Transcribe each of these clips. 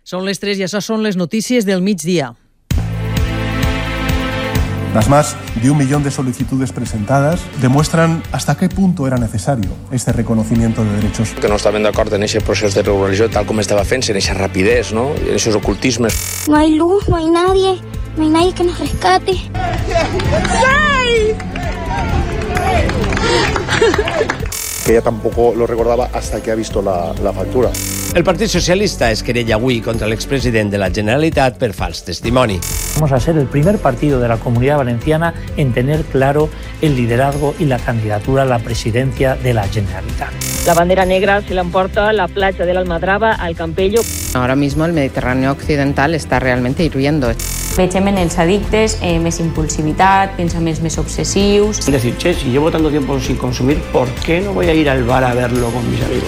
Són les 3 i això són les notícies del migdia. Las más de 1 millón de solicitudes presentadas demuestran hasta qué punto era necesario este reconocimiento de derechos. Que no estaven d'acord en aquest procés de regularització tal com estava fent, en aquesta rapidez, ¿no? En esos ocultismes. No hay luz, no hay nadie que nos rescate. Que ella tampoco lo recordaba hasta que ha visto la factura. El Partit Socialista es querella avui contra l'expresident de la Generalitat per fals testimoni. Vamos a ser el primer partido de la Comunidad Valenciana en tener claro el liderazgo y la candidatura a la presidencia de la Generalitat. La bandera negra se la emporta la playa de la Almadraba al Campello. Ahora mismo el Mediterráneo occidental está realmente hirviendo. Vegem en els addictes més impulsivitat, pensaments més obsessius. Es decir, che, si llevo tanto tiempo sin consumir, ¿por qué no voy a ir al bar a verlo con mis amigos?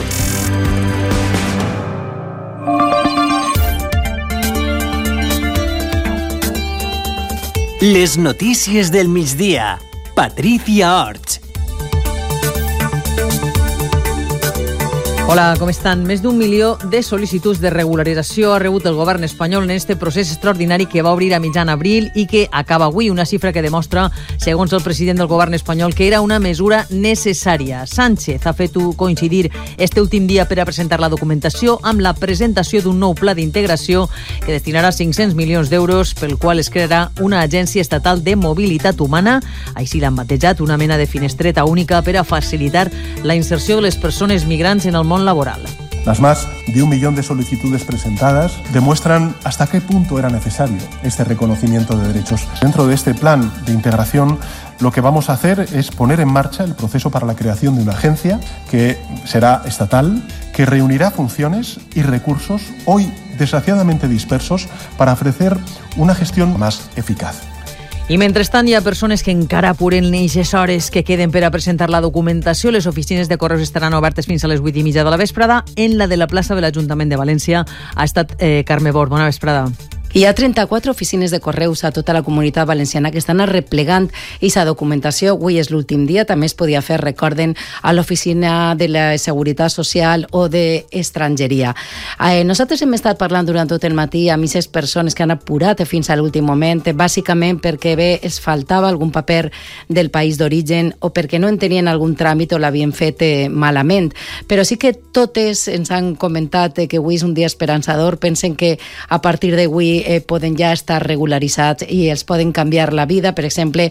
Les notícies del migdia. Patricia Orts. Hola, com estan? Més d'1 milió de sol·licituds de regularització ha rebut el govern espanyol en este procés extraordinari que va obrir a mitjan abril i que acaba avui, una xifra que demostra, segons el president del govern espanyol, que era una mesura necessària. Sánchez ha fet coincidir este últim dia per a presentar la documentació amb la presentació d'un nou pla d'integració que destinarà 500 milions d'euros, pel qual es crearà una agència estatal de mobilitat humana. Així l'han batejat, una mena de finestreta única per a facilitar la inserció de les persones migrants en el món laboral. Las más de 1 millón de solicitudes presentadas demuestran hasta qué punto era necesario este reconocimiento de derechos. Dentro de este plan de integración, lo que vamos a hacer es poner en marcha el proceso para la creación de una agencia que será estatal, que reunirá funciones y recursos hoy desgraciadamente dispersos para ofrecer una gestión más eficaz. I mentrestant hi ha persones que encara apuren les hores que queden per a presentar la documentació. Les oficines de correus estaran obertes fins a les 8:30 de la vesprada. En la de la plaça de l'Ajuntament de València ha estat Carme Bord. Bona vesprada. Hi ha 34 oficines de correus a tota la comunitat valenciana que estan arreplegant aquesta documentació. Avui és l'últim dia. També es podia fer, recorden, a l'oficina de la Seguretat Social o d'Estrangeria. Nosaltres hem estat parlant durant tot el matí amb aquestes persones que han apurat fins a l'últim moment, bàsicament perquè bé es faltava algun paper del país d'origen o perquè no en tenien algun tràmit o l'havien fet malament. Però sí que totes ens han comentat que avui és un dia esperançador. Pensen que a partir d'avui poden ja estar regularitzats i els poden canviar la vida, per exemple,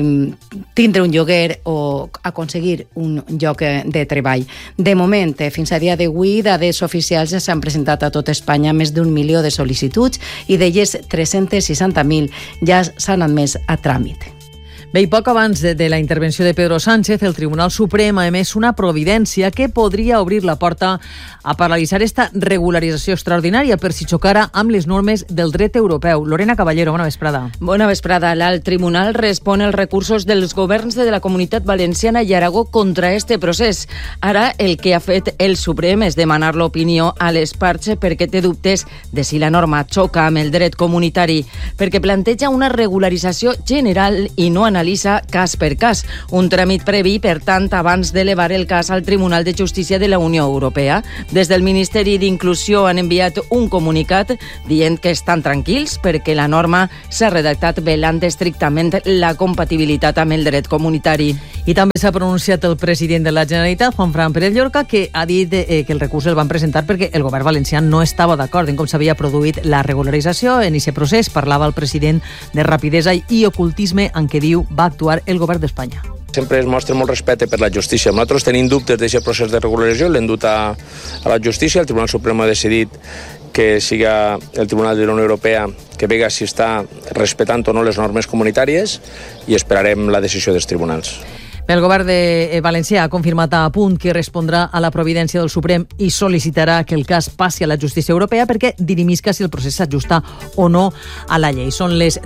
tindre un lloguer o aconseguir un lloc de treball. De moment, fins a dia d'avui, dades oficials ja s'han presentat a tot Espanya més d'1 milió de sol·licituds i d'elles 360.000 ja s'han admès a tràmit. Bé, i poc abans de la intervenció de Pedro Sánchez, el Tribunal Suprem ha emès una providència que podria obrir la porta a paralitzar esta regularització extraordinària per si xocara amb les normes del dret europeu. Lorena Caballero, bona vesprada. Bona vesprada. El Tribunal respon als recursos dels governs de la Comunitat Valenciana i Aragó contra este procés. Ara el que ha fet el Suprem és demanar l'opinió a les parts perquè té dubtes de si la norma xoca amb el dret comunitari, perquè planteja una regularització general i no analitza cas per cas, un tràmit previ, per tant, abans d'elevar el cas al Tribunal de Justícia de la Unió Europea. Des del Ministeri d'Inclusió han enviat un comunicat dient que estan tranquils perquè la norma s'ha redactat velant estrictament la compatibilitat amb el dret comunitari. I també s'ha pronunciat el president de la Generalitat, Juanfran Pérez Llorca, que ha dit que el recurs el van presentar perquè el govern valencià no estava d'acord en com s'havia produït la regularització. En aquest procés parlava el president de rapidesa i ocultisme en què diu va actuar el govern d'Espanya. Sempre es mostra molt respecte per la justícia. Nosaltres tenim dubtes d'aquest procés de regularització, l'hem dut a la justícia. El Tribunal Suprem ha decidit que siga el Tribunal de la Unió Europea que vega si està respectant o no les normes comunitàries i esperarem la decisió dels tribunals. El govern de València ha confirmat a punt que respondrà a la providència del Suprem i sol·licitarà que el cas passi a la justícia europea perquè dirimisca si el procés s'ajusta o no a la llei. Són les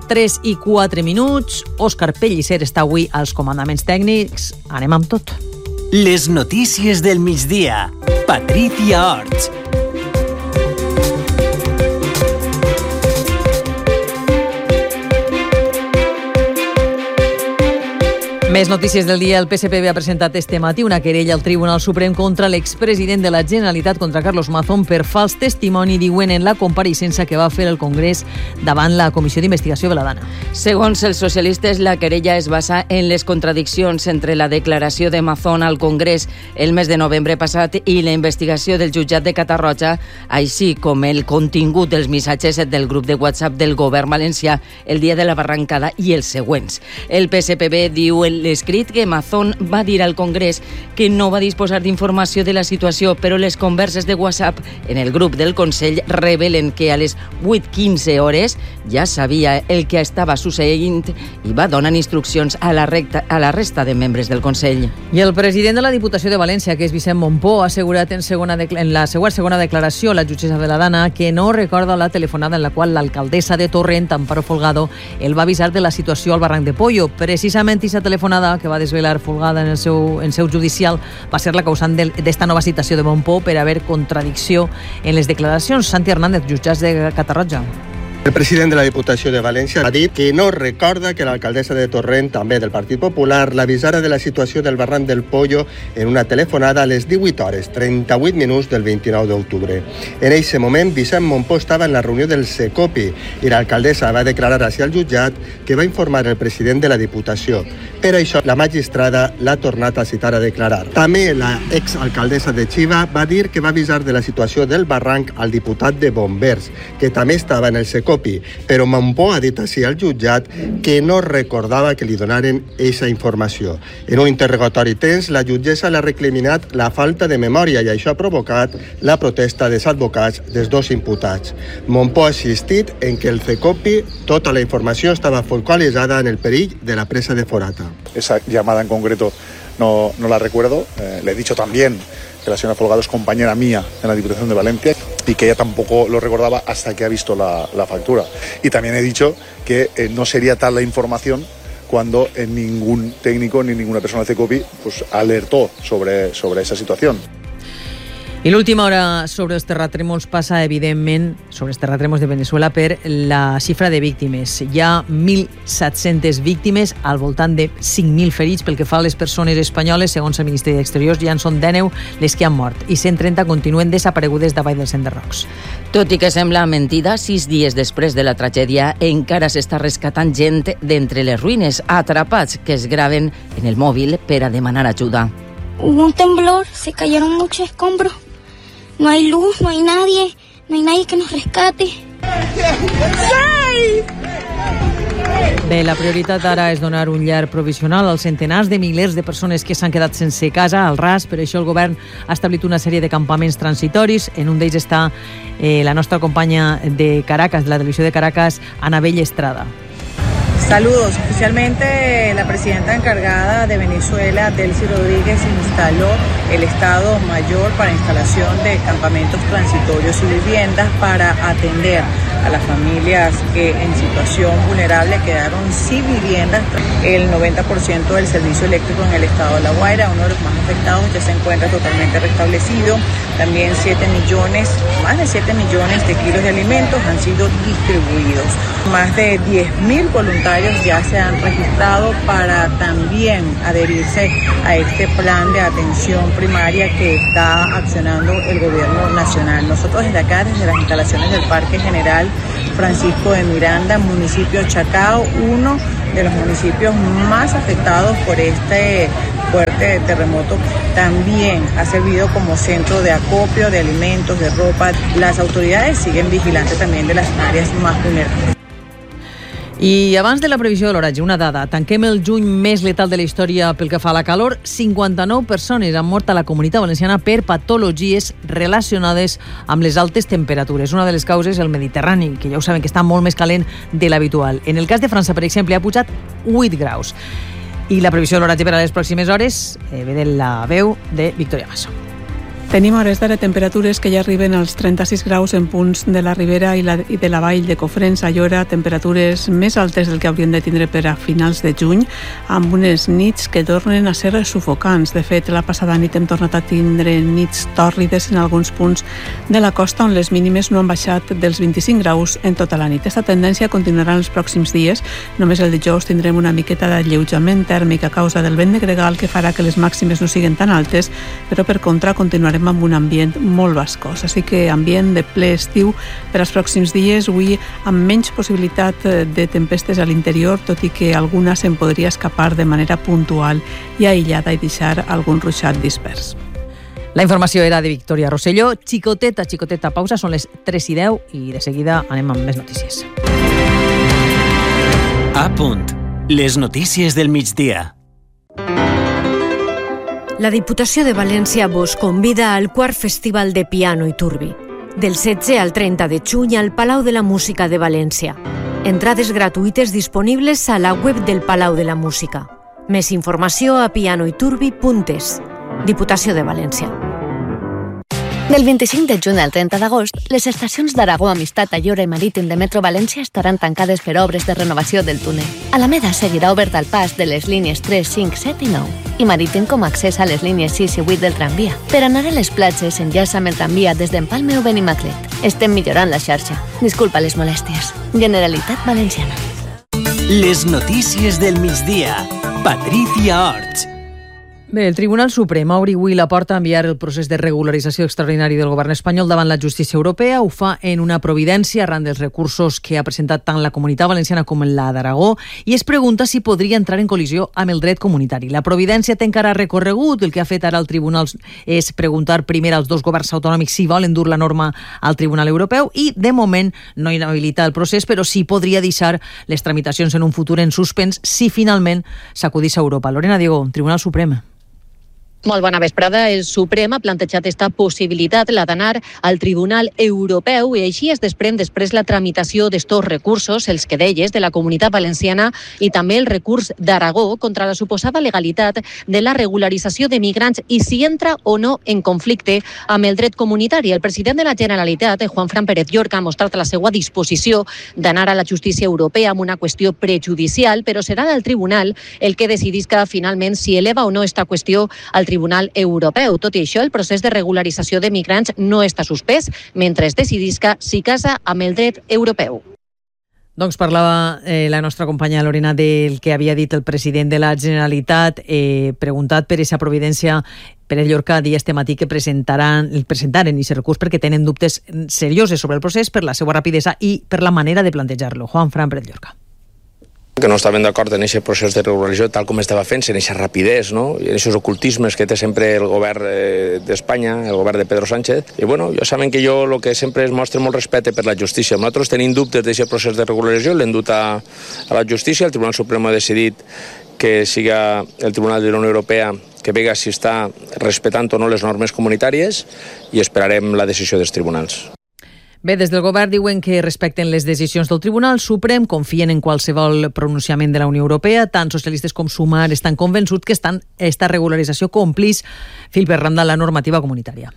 3:04. Òscar Pellicer està avui als comandaments tècnics. Anem amb tot. Les notícies del migdia. Patricia Orts. Més notícies del dia. El PSPB ha presentat este matí una querella al Tribunal Suprem contra l'expresident de la Generalitat, contra Carlos Mazón, per fals testimoni, diuen, en la compareixença que va fer el Congrés davant la Comissió d'Investigació de la Dana. Segons els socialistes, la querella es basa en les contradiccions entre la declaració de Mazón al Congrés el mes de novembre passat i la investigació del jutjat de Catarroja, així com el contingut dels missatges del grup de WhatsApp del govern valencià el dia de la barrancada i els següents. El PSPB diu en l'escrit que Mazón va dir al Congrés que no va disposar d'informació de la situació, però les converses de WhatsApp en el grup del Consell revelen que a les 8:15 hores ja sabia el que estava succeint i va donar instruccions a la resta de membres del Consell. I el president de la Diputació de València, que és Vicent Mompó, ha assegurat en la segona declaració a la jutgessa de la Dana que no recorda la telefonada en la qual l'alcaldessa de Torrent, Amparo Folgado, el va avisar de la situació al barranc de Pollo. Precisament aquesta telefonada que va desvelar Folgada en seu judicial va ser la causant d'esta nova citació de Mompó per haver contradicció en les declaracions. Santi Hernández, jutjat de Catarroja. El president de la Diputació de València ha dit que no recorda que l'alcaldessa de Torrent, també del Partit Popular, l'avisara de la situació del barranc del Pollo en una telefonada a les 18:38 del 29 d'octubre. En aquest moment, Vicent Mompó estava en la reunió del Secopi i l'alcaldessa va declarar hacia el jutjat que va informar el president de la Diputació. Per això, la magistrada l'ha tornat a citar a declarar. També la exalcaldessa de Xiva va dir que va avisar de la situació del barranc al diputat de Bombers, que també estava en el Secopi, però Mompó ha dit així al jutjat que no recordava que li donaren aquesta informació. En un interrogatori tens, la jutgessa l'ha recriminat la falta de memòria i això ha provocat la protesta dels advocats dels dos imputats. Mompó ha insistit en que el Secopi tota la informació estava focalitzada en el perill de la presa de Forata. Esa llamada en concreto no la recuerdo. Le he dicho también que la señora Folgado es compañera mía en la Diputación de Valencia y que ella tampoco lo recordaba hasta que ha visto la factura. Y también he dicho que no sería tal la información cuando ningún técnico ni ninguna persona de CECOPI pues alertó sobre esa situación. I l'última hora sobre els terratrèmols passa, evidentment, sobre els terratrèmols de Venezuela, per la xifra de víctimes. Hi ha 1.700 víctimes, al voltant de 5.000 ferits. Pel que fa a les persones espanyoles, segons el Ministeri d'Exteriors, ja en són 19 les que han mort i 130 continuen desaparegudes davall dels enderrocs. Tot i que sembla mentida, 6 dies després de la tragèdia encara s'està rescatant gent d'entre les ruïnes, atrapats que es graven en el mòbil per a demanar ajuda. Hubo un temblor, se cayeron muchos escombros. No hay luz, no hay nadie que nos rescate. Bé, la prioritat ara és donar un llar provisional als centenars de milers de persones que s'han quedat sense casa al ras. Per això el govern ha establit una sèrie de campaments transitoris. En un d'ells està la nostra companya de Caracas, de la televisió de Caracas, Anabel Estrada. Saludos. Oficialmente la presidenta encargada de Venezuela, Delcy Rodríguez, instaló el Estado Mayor para instalación de campamentos transitorios y viviendas para atender a las familias que en situación vulnerable quedaron sin viviendas. El 90% del servicio eléctrico en el estado de La Guaira, uno de los más afectados, ya se encuentra totalmente restablecido. También más de 7 millones de kilos de alimentos han sido distribuidos. Más de 10.000 voluntarios ya se han registrado para también adherirse a este plan de atención primaria que está accionando el gobierno nacional. Nosotros desde acá, desde las instalaciones del Parque General Francisco de Miranda, municipio Chacao, uno de los municipios más afectados por este fuerte terremoto, también ha servido como centro de acopio de alimentos, de ropa. Las autoridades siguen vigilantes también de las áreas más vulnerables. I abans de la previsió de l'oratge, una dada. Tanquem el juny més letal de la història pel que fa a la calor. 59 persones han mort a la Comunitat Valenciana per patologies relacionades amb les altes temperatures. Una de les causes, el Mediterrani, que ja ho saben que està molt més calent de l'habitual. En el cas de França, per exemple, ha pujat 8 graus. I la previsió de l'oratge per a les pròximes hores ve de la veu de Victoria Masso. Tenim hores d'ara temperatures que ja arriben als 36 graus en punts de la Ribera i de la vall de Cofrents, a Llora, temperatures més altes del que hauríem de tindre per a finals de juny, amb unes nits que tornen a ser sufocants. De fet, la passada nit hem tornat a tindre nits tòrrides en alguns punts de la costa on les mínimes no han baixat dels 25 graus en tota la nit. Aquesta tendència continuarà en els pròxims dies. Només el dijous tindrem una miqueta d'alleujament tèrmic a causa del vent de gregal que farà que les màximes no siguin tan altes, però per contra continuarem amb un ambient molt bascós. Així que ambient de ple estiu per als pròxims dies, avui amb menys possibilitat de tempestes a l'interior, tot i que alguna se'n podria escapar de manera puntual i aïllada i deixar algun ruixat dispers. La informació era de Victòria Rosselló. Xicoteta pausa, són les 3:10 i de seguida anem amb més notícies. A punt. Les notícies del migdia. La Diputació de València vos convida al quart Festival de Piano i Turbi, del 16 al 30 de juny al Palau de la Música de València. Entrades gratuïtes disponibles a la web del Palau de la Música. Més informació a pianoiturbi.es. Diputació de València. Del 25 de juny al 30 d'agost, les estacions d'Aragó, Amistat, Ayora i Marítim de Metro València estaran tancades per obres de renovació del túnel. Alameda seguirà obert al pas de les línies 3, 5, 7 i 9 i Marítim com a accés a les línies 6 i 8 del tramvia. Per anar a les platges s'enllaça amb el tramvia des d'Empalme o Benimaclet. Estem millorant la xarxa. Disculpa les molèsties. Generalitat Valenciana. Les notícies del migdia. Patricia Orts. Bé, el Tribunal Suprem obre avui la porta a enviar el procés de regularització extraordinari del govern espanyol davant la justícia europea. Ho fa en una providència arran dels recursos que ha presentat tant la Comunitat Valenciana com la d'Aragó i es pregunta si podria entrar en col·lisió amb el dret comunitari. La providència té encara recorregut. El que ha fet ara el Tribunal és preguntar primer als dos governs autonòmics si volen dur la norma al Tribunal Europeu i, de moment, no inhabilita el procés, però sí podria deixar les tramitacions en un futur en suspens si finalment s'acudís a Europa. Lorena Diego, Tribunal Suprem. Molt bona vesprada. El Suprem ha plantejat esta possibilitat, la d'anar al Tribunal Europeu, i així es desprèn després la tramitació d'estos recursos, els que deies, de la Comunitat Valenciana i també el recurs d'Aragó contra la suposada legalitat de la regularització de migrants i si entra o no en conflicte amb el dret comunitari. El president de la Generalitat, Juanfran Pérez Llorca, ha mostrat la seva disposició d'anar a la justícia europea amb una qüestió prejudicial, però serà el tribunal el que decidisca finalment si eleva o no esta qüestió al Tribunal Europeu. Tot i això, el procés de regularització de migrants no està suspès mentre es decidisca si casa amb el dret europeu. Doncs parlava la nostra companya Lorena del que havia dit el president de la Generalitat, preguntat per aquesta providència. Pérez Llorca dia este matí que presentaren aquest recurs perquè tenen dubtes seriosos sobre el procés per la seva rapidesa i per la manera de plantejar-lo. Juanfran Pérez Llorca. Que no estaven d'acord en aquest procés de regularització tal com estava fent, en aquesta rapidesa, no? I en aquests ocultismes que té sempre el govern d'Espanya, el govern de Pedro Sánchez. I bueno, ja saben que jo el que sempre es mostra molt respecte per la justícia. Nosaltres tenim dubtes d'aquest procés de regularització, l'hem dut a la justícia, el Tribunal Suprem ha decidit que siga el Tribunal de la Unió Europea que vega si està respectant o no les normes comunitàries i esperarem la decisió dels tribunals. Bé, des del govern diuen que respecten les decisions del Tribunal Suprem, confien en qualsevol pronunciament de la Unió Europea, tant socialistes com Sumar estan convençuts que esta regularització complís fil per randa la normativa comunitària.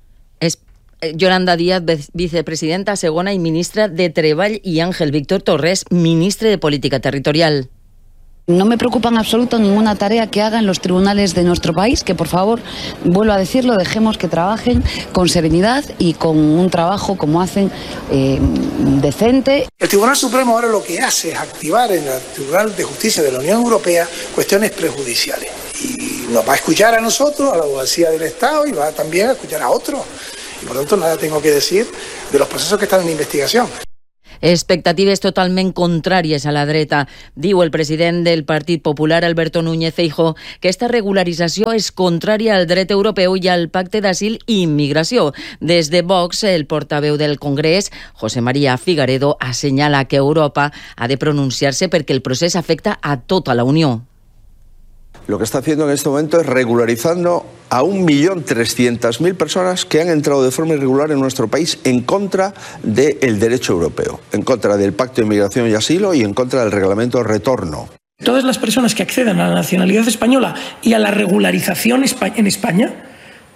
Yolanda Díaz, vicepresidenta segona i ministra de Treball, i Ángel Víctor Torres, ministre de Política Territorial. No me preocupa en absoluto ninguna tarea que hagan los tribunales de nuestro país, que por favor, vuelvo a decirlo, dejemos que trabajen con serenidad y con un trabajo como hacen decente. El Tribunal Supremo ahora lo que hace es activar en el Tribunal de Justicia de la Unión Europea cuestiones prejudiciales. Y nos va a escuchar a nosotros, a la abogacía del Estado, y va también a escuchar a otros. Y por lo tanto nada tengo que decir de los procesos que están en investigación. Expectatives totalment contràries a la dreta. Diu el president del Partit Popular, Alberto Núñez Feijóo, que esta regularització és contrària al dret europeu i al pacte d'asil i immigració. Des de Vox, el portaveu del Congrés, José María Figaredo, assenyala que Europa ha de pronunciar-se perquè el procés afecta a tota la Unió. Lo que está haciendo en este momento es regularizando a 1.300.000 personas que han entrado de forma irregular en nuestro país en contra del derecho europeo, en contra del Pacto de Inmigración y Asilo y en contra del Reglamento de Retorno. Todas las personas que accedan a la nacionalidad española y a la regularización en España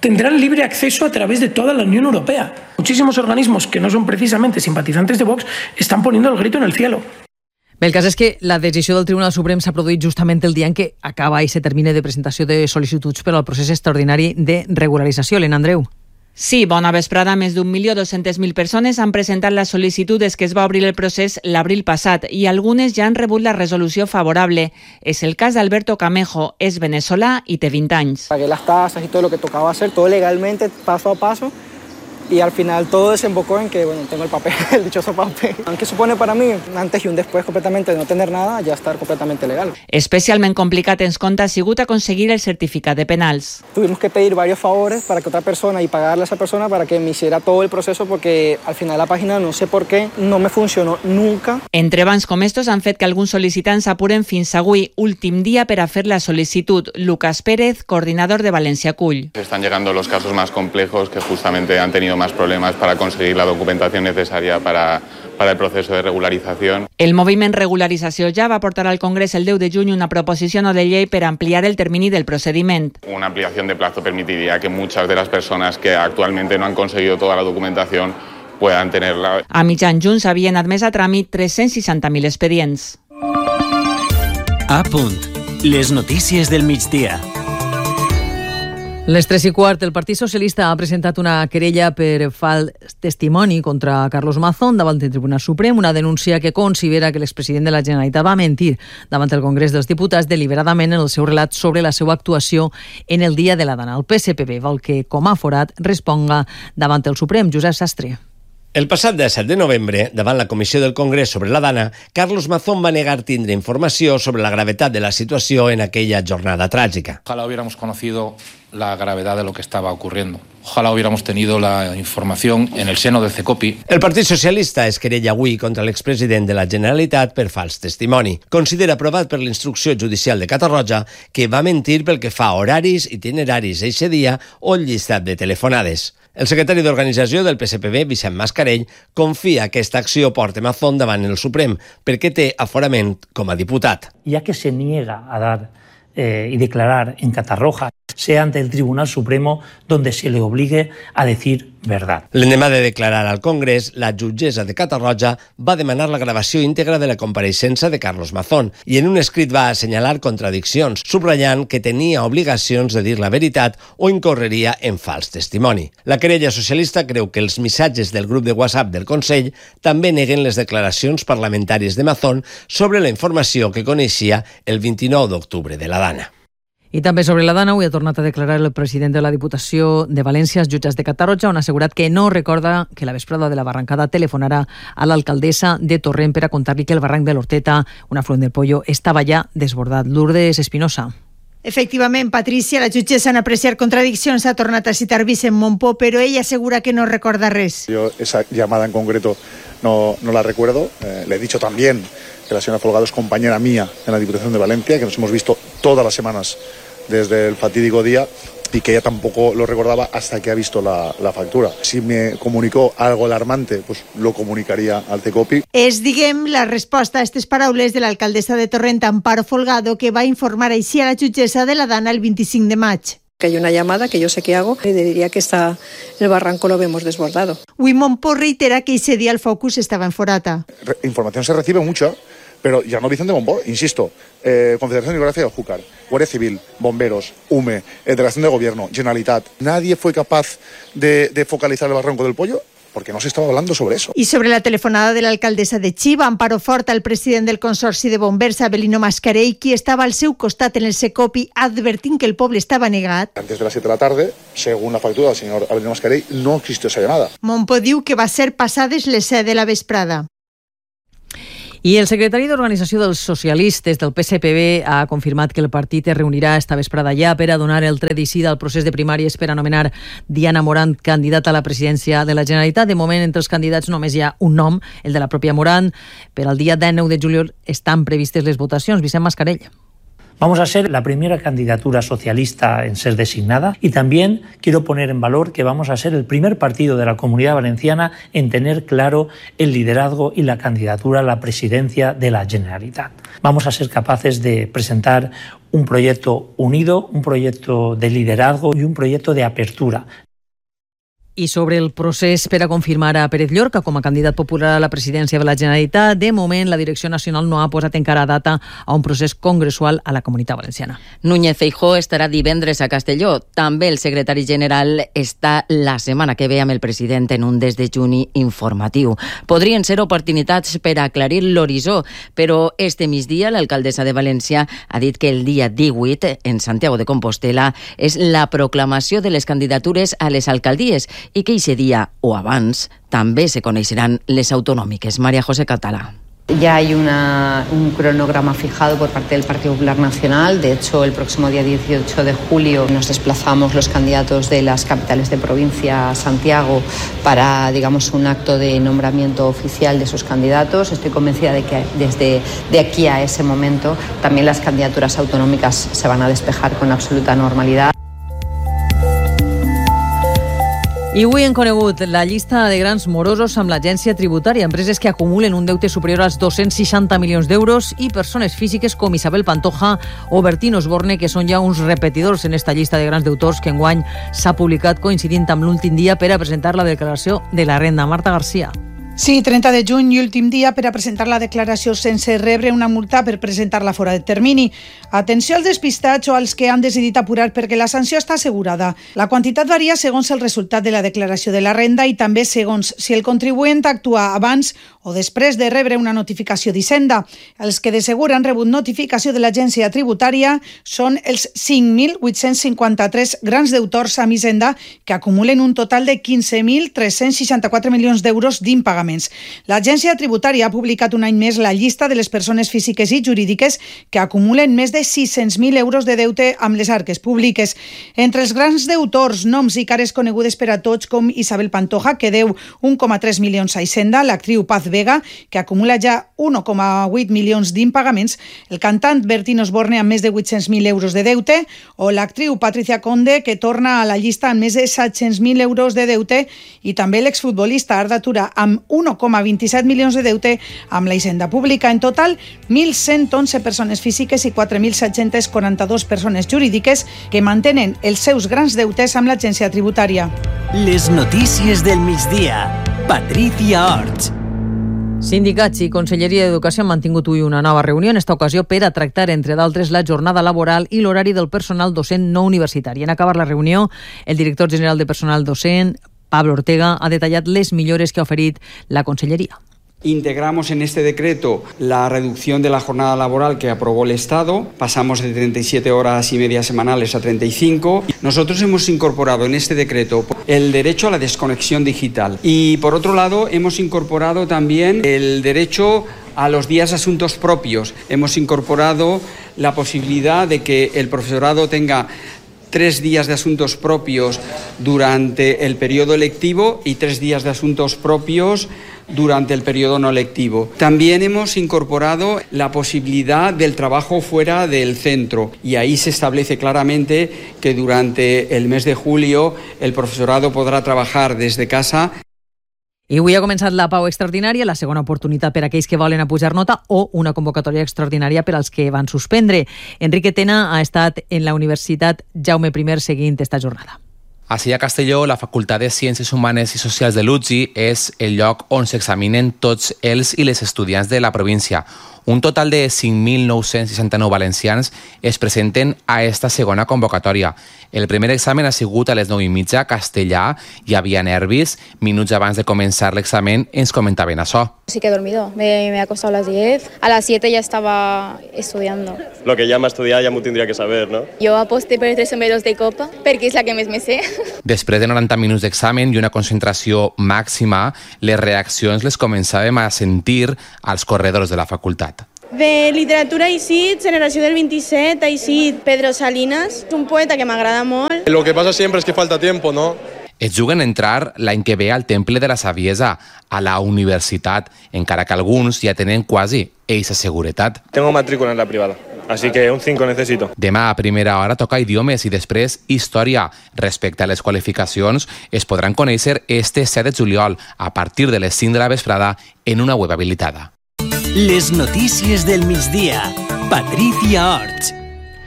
tendrán libre acceso a través de toda la Unión Europea. Muchísimos organismos que no son precisamente simpatizantes de Vox están poniendo el grito en el cielo. Bé, el cas és que la decisió del Tribunal Suprem s'ha produït justament el dia en què acaba i se termina de presentació de sol·licituds per al procés extraordinari de regularització. Elena Andreu. Sí, bona vesprada. Més d'1.200.000 persones han presentat la sol·licitud des que es va obrir el procés l'abril passat i algunes ja han rebut la resolució favorable. És el cas d'Alberto Camejo, és veneçolà i té 20 anys. Pagué las tasas y todo lo que tocaba hacer, todo legalmente, paso a paso. Y al final todo desembocó en que, bueno, tengo el papel, el dichoso papel. ¿Qué supone para mí? Antes y un después completamente de no tener nada, ya estar completamente legal. Especialment complicat, ens conta, ha sigut aconseguir el certificat de penals. Tuvimos que pedir varios favores para que otra persona y pagarle a esa persona para que me hiciera todo el proceso porque al final la página, no sé por qué, no me funcionó nunca. Entrebancs com estos han fet que alguns sol·licitants apuren fins avui, últim dia per a fer la sol·licitud. Lucas Pérez, coordinador de Valencia Cull. Están llegando los casos más complejos que justamente han tenido más problemas para conseguir la documentación necesaria para el proceso de regularización. El moviment Regularització ja va portar al Congrés el 10 de juny una proposició de llei per ampliar el termini del procediment. Una ampliación de plazo permitiría que muchas de las personas que actualmente no han conseguido toda la documentación puedan tenerla. A mitjan juny s'havien admès a tràmit 360.000 expedients. A punt. Les notícies del migdia. Les 3:15, el Partit Socialista ha presentat una querella per fals testimoni contra Carlos Mazón davant del Tribunal Suprem, una denúncia que considera que l'expresident de la Generalitat va mentir davant el Congrés dels Diputats deliberadament en el seu relat sobre la seva actuació en el dia de la Dana. El PSPB vol que, com a forat, responga davant el Suprem. Josep Sastre. El passat 17 de novembre, davant la Comissió del Congrés sobre la Dana, Carlos Mazón va negar tindre informació sobre la gravetat de la situació en aquella jornada tràgica. Ojalá hubiéramos conocido la gravedad de lo que estaba ocurriendo. Ojalá hubiéramos tenido la información en el seno del CECOPI. El Partit Socialista es querella avui contra l'expresident de la Generalitat per fals testimoni. Considera aprovat per l'instrucció judicial de Catarroja que va mentir pel que fa a horaris, itineraris eixe dia o el llistat de telefonades. El secretari d'Organització del PSPB, Vicent Mascarell, confia que aquesta acció porte Mazón davant el Suprem perquè té aforament com a diputat. Ya que se niega a dar y declarar en Catarroja, sea ante el Tribunal Supremo donde se le obligue a decir verdad. L'endemà de declarar al Congrés, la jutgessa de Catarroja va demanar la gravació íntegra de la compareixença de Carlos Mazón i en un escrit va assenyalar contradiccions, subratllant que tenia obligacions de dir la veritat o incorreria en fals testimoni. La querella socialista creu que els missatges del grup de WhatsApp del Consell també neguen les declaracions parlamentàries de Mazón sobre la informació que coneixia el 29 d'octubre de la Dana. I també sobre la Dana, avui ha tornat a declarar el president de la Diputació de València, els jutges de Catarroja, on ha assegurat que no recorda que la vesprada de la barrancada telefonarà a l'alcaldessa de Torrent per a contar-li que el barranc de l'Horteta, un afluent del Pollo, estava ja desbordat. Lourdes Espinosa. Efectivament, Patricia, la jutgessa en apreciar contradiccions ha tornat a citar Vicent Mompó, però ella assegura que no recorda res. Yo esa llamada en concreto no la recuerdo. Le he dicho también que la señora Folgado es compañera mía en la Diputación de Valencia, que nos hemos visto todas las semanas desde el fatídico día y que ella tampoco lo recordaba hasta que ha visto la factura. Si me comunicó algo alarmante, pues lo comunicaría al CECOPI. És, diguem, la resposta a aquestes paraules de l'alcaldessa de Torrent, Amparo Folgado, que va informar així a la jutgessa de la Dana el 25 de maig. Que hay una llamada que yo sé que hago y le diría que el barranco lo vemos desbordado. Mompó reitera que ese día el focus estaba en Forata. Información se recibe mucha, pero ya no dicen de Mompó, insisto. Confederación Hidrográfica del Júcar, Guardia Civil, Bomberos, UME, Delegación de Gobierno, Generalitat. Nadie fue capaz de focalizar el barranco del Pollo porque no se estaba hablando sobre eso. Y sobre la telefonada de la alcaldesa de Chiva, Amparo Forta, el president del Consorci de Bombers, Abelino Mascarell, qui estava al seu costat en el CECOPI advertint que el poble estava negat. Antes de las 7 de la tarde, según la factura del señor Abelino Mascarell, no existió esa llamada. Mompó diu que va ser passades les 7 de la vesprada. I el secretari d'Organització dels Socialistes del PSPB ha confirmat que el partit es reunirà esta vesprada ja per a donar el tret d'eixida al procés de primàries per a anomenar Diana Morant candidata a la presidència de la Generalitat. De moment, entre els candidats només hi ha un nom, el de la pròpia Morant. Per al dia 19 de juliol estan previstes les votacions. Vicent Mascarell. Vamos a ser la primera candidatura socialista en ser designada y también quiero poner en valor que vamos a ser el primer partido de la Comunidad Valenciana en tener claro el liderazgo y la candidatura a la presidencia de la Generalitat. Vamos a ser capaces de presentar un proyecto unido, un proyecto de liderazgo y un proyecto de apertura. I sobre el procés per a confirmar a Pérez Llorca com a candidat popular a la presidència de la Generalitat, de moment la Direcció Nacional no ha posat encara data a un procés congressual a la Comunitat Valenciana. Núñez Feijóo estarà divendres a Castelló. També el secretari general està la setmana que ve amb el president en un des de juny informatiu. Podrien ser oportunitats per aclarir l'horitzó, però este migdia l'alcaldessa de València ha dit que el dia 18 en Santiago de Compostela és la proclamació de les candidatures a les alcaldies i que ese dia o abans també se coneixeran les autonòmiques. María José Català. Ya hay un cronograma fijado por parte del Partido Popular Nacional. De hecho, el próximo día 18 de julio nos desplazamos los candidatos de las capitales de provincia a Santiago para, digamos, un acto de nombramiento oficial de sus candidatos. Estoy convencida de que desde de aquí a ese momento también las candidaturas autonómicas se van a despejar con absoluta normalidad. I avui hem conegut la llista de grans morosos amb l'agència tributària, empreses que acumulen un deute superior als 260 milions d'euros i persones físiques com Isabel Pantoja o Bertín Osborne, que són ja uns repetidors en esta llista de grans deutors que enguany s'ha publicat coincidint amb l'últim dia per a presentar la declaració de la renda. Marta García. Sí, 30 de juny i últim dia per a presentar la declaració sense rebre una multa per presentar-la fora de termini. Atenció als despistats o als que han decidit apurar perquè la sanció està assegurada. La quantitat varia segons el resultat de la declaració de la renda i també segons si el contribuent actua abans o després de rebre una notificació d'Hisenda. Els que de segur han rebut notificació de l'agència tributària són els 5.853 grans deutors amb Hisenda que acumulen un total de 15.364 milions d'euros d'impagaments. L'agència tributària ha publicat un any més la llista de les persones físiques i jurídiques que acumulen més de 600.000 euros de deute amb les arques públiques. Entre els grans deutors, noms i cares conegudes per a tots com Isabel Pantoja, que deu 1,3 milions a Hisenda, l'actriu Paz Vega, que acumula ja 1,8 milions d'impagaments, el cantant Bertín Osborne amb més de 800.000 euros de deute, o l'actriu Patricia Conde, que torna a la llista amb més de 700.000 euros de deute, i també l'exfutbolista Arda Tura amb 1,27 milions de deute amb la Hisenda Pública. En total, 1.111 persones físiques i 4.742 persones jurídiques que mantenen els seus grans deutes amb l'agència tributària. Les notícies del migdia. Patricia Orts. Sindicats i Conselleria d'Educació han mantingut avui una nova reunió, en esta ocasió per a tractar, entre d'altres, la jornada laboral i l'horari del personal docent no universitari. En acabar la reunió, el director general de personal docent, Pablo Ortega, ha detallat les millores que ha oferit la Consellería. Integramos en este decreto la reducción de la jornada laboral que aprobó el Estado. Pasamos de 37 horas y media semanales a 35. Nosotros hemos incorporado en este decreto el derecho a la desconexión digital. Y por otro lado, hemos incorporado también el derecho a los días de asuntos propios. Hemos incorporado la posibilidad de que el profesorado tenga 3 días de asuntos propios durante el periodo lectivo y 3 días de asuntos propios durante el periodo no lectivo. También hemos incorporado la posibilidad del trabajo fuera del centro y ahí se establece claramente que durante el mes de julio el profesorado podrà trabajar desde casa. I avui ha començat la pau extraordinària, la segona oportunitat per a aquells que volen apujar nota o una convocatòria extraordinària per als que van suspendre. Enrique Tena ha estat en la Universitat Jaume I seguint esta jornada. Així a Castelló, la Facultat de Ciències Humanes i Socials de l'UTSI és el lloc on s'examinen tots els i les estudiants de la província. Un total de 5.969 valencians es presenten a esta segona convocatòria. El primer examen ha sigut a les 9:30 a Castellà. Hi havia nervis. Minuts abans de començar l'examen ens comentaven això. Sí que he dormido. Me he acostado a las 10. A las 7 ya estaba estudiando. Lo que llama a estudiar ya me tendría que saber, ¿no? Jo aposté per 3 sombreros de copa perquè és la que més me sé. Després de 90 minuts d'examen i una concentració màxima, les reaccions les començàvem a sentir als corredors de la facultat. De literatura he sido Generació del 27, he sido Pedro Salinas, un poeta que m'agrada molt. Lo que pasa siempre es que falta tiempo, ¿no? Es juguen a entrar l'any que ve al Temple de la Saviesa, a la universitat, encara que alguns ja tenen quasi eixa seguretat. Tengo matrícula en la privada. Así que un 5 necesito. Demà a primera hora toca idiomes i després història. Respecte a les qualificacions, es podran conèixer este 7 de juliol a partir de les 5 de la vesprada en una web habilitada. Les notícies del migdia. Patricia Orts.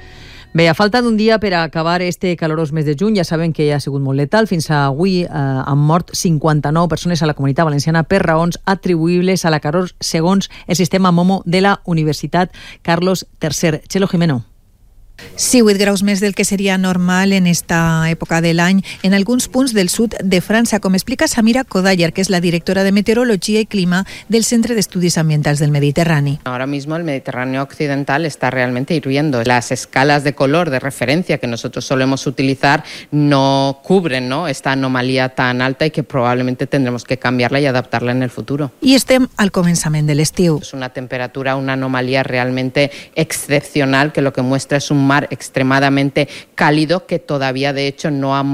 Bé, a falta d'un dia per a acabar este calorós mes de juny, ja saben que ha sigut molt letal. Fins avui han mort 59 persones a la Comunitat Valenciana per raons atribuïbles a la calor segons el sistema MOMO de la Universitat Carlos III. Chelo Jimeno. Sí, 8 graus més del que seria normal en esta època de l'any en alguns punts del sud de França, com explica Samira Kodayer, que és la directora de Meteorologia i Clima del Centre de Estudios Ambientals del Mediterrani. Ahora mismo el Mediterráneo occidental está realmente hirviendo. Las escalas de color de referencia que nosotros solemos utilizar no cubren, ¿no?, esta anomalía tan alta y que probablemente tendremos que cambiarla y adaptarla en el futuro. I estem al començament de l'estiu. Es una temperatura, una anomalía realmente excepcional que lo que muestra es un mar extremadamente cálido que todavía de hecho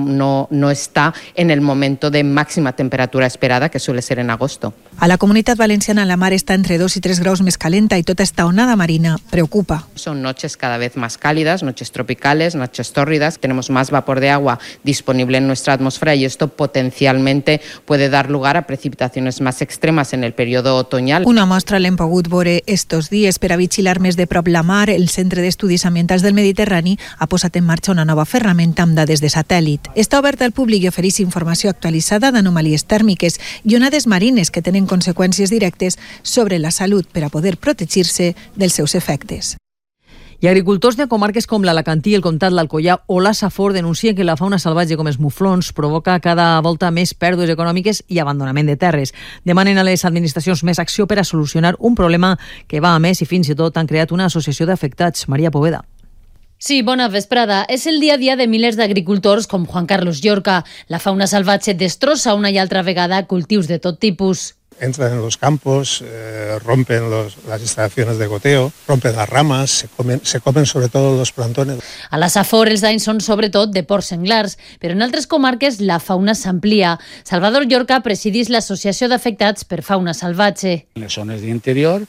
no está en el momento de máxima temperatura esperada, que suele ser en agosto. A la Comunitat Valenciana la mar está entre 2 y 3 graus més calenta y tota esta onada marina preocupa. Son noches cada vez más cálidas, noches tropicales, noches tórridas. Tenemos más vapor de agua disponible en nuestra atmósfera y esto potencialmente puede dar lugar a precipitaciones más extremas en el periodo otoñal. Una mostra l'hem pogut veure estos dies per a vigilar més de prop la mar. El Centre d'Estudis Ambientals del Mediterrani ha posat en marxa una nova ferramenta amb dades de satèl·lit. Està oberta al públic i ofereix informació actualitzada d'anomalies tèrmiques i onades marines que tenen conseqüències directes sobre la salut per a poder protegir-se dels seus efectes. I agricultors de comarques com l'Alacantí, el Comtat, l'Alcoià o la Safor denuncien que la fauna salvatge com els muflons provoca cada volta més pèrdues econòmiques i abandonament de terres. Demanen a les administracions més acció per a solucionar un problema que va a més i fins i tot han creat una associació d'afectats. Maria Poveda. Sí, bona vesprada. És el dia a dia de milers d'agricultors com Juan Carlos Llorca. La fauna salvatge destrossa una i altra vegada cultius de tot tipus. Entran en los campos, rompen las instalaciones de goteo, rompen las ramas, se comen sobre todo los plantones. A la Safor els danys són sobretot de porcs senglars, però en altres comarques la fauna s'amplia. Salvador Llorca presideix l'Associació d'Afectats per Fauna Salvatge. En les zones d'interior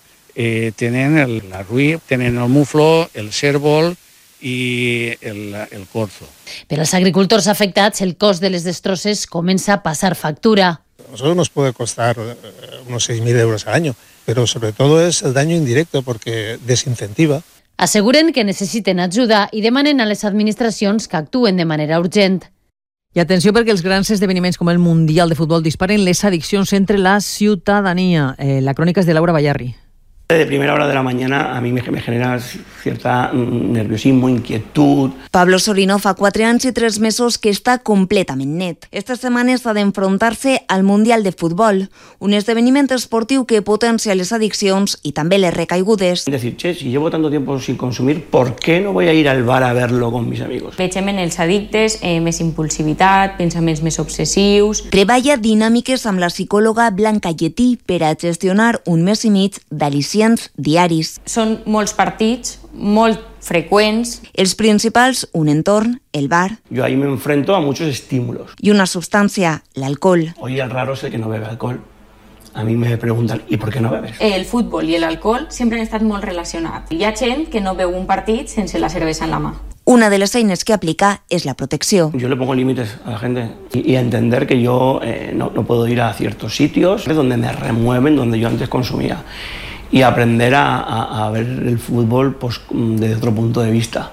tenen la ruí, tenen el mufló, el cérvol i el corzo. Per als agricultors afectats, el cost de les destrosses comença a passar factura. A nosotros nos puede costar unos 6.000 euros al año, pero sobre todo es el daño indirecto porque desincentiva. Asseguren que necessiten ajuda i demanen a les administracions que actuen de manera urgent. I atenció perquè els grans esdeveniments com el Mundial de Futbol disparen les addiccions entre la ciutadania. La crònica és de Laura Ballarri. De primera hora de la mañana a mí me genera cierta nerviosismo, inquietud. Pablo Sorino fa 4 anys i 3 mesos que està completament net. Esta setmana s'ha d'enfrontar-se al Mundial de Futbol, un esdeveniment esportiu que potencia les addiccions i també les recaigudes. Decir, che, si llevo tanto tiempo sin consumir, ¿por qué no voy a ir al bar a verlo con mis amigos? Vegem en els addictes més impulsivitat, pensaments més obsessius. Treballa dinàmiques amb la psicòloga Blanca Lletí per a gestionar un mes i mig d'al·licients diaris. Són molts partits, molt freqüents. Els principals, un entorn, el bar. Yo ahí me enfrento a muchos estímulos. Y una sustancia, l'alcohol. Oye, el raro es el que no bebe alcohol. A mi me preguntan, ¿y por qué no bebes? El futbol i l'alcohol sempre han estat molt relacionats. Hi ha gent que no veu un partit sense la cervesa en la mà. Una de les eines que aplica es la protecció. Yo le pongo límites a la gente y a entender que yo no puedo ir a ciertos sitios donde me remueven, donde yo antes consumía. Y aprender a ver el fútbol pues, desde otro punto de vista.